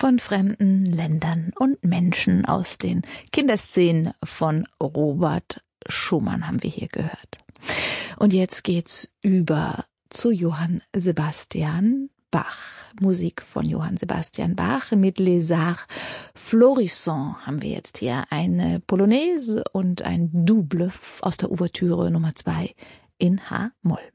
von fremden Ländern und Menschen aus den Kinderszenen von Robert Schumann haben wir hier gehört. Und jetzt geht's über zu Johann Sebastian Bach. Musik von Johann Sebastian Bach mit Les Arts Florissants haben wir jetzt hier eine Polonaise und ein Double aus der Ouvertüre Nummer 2 in H-Moll.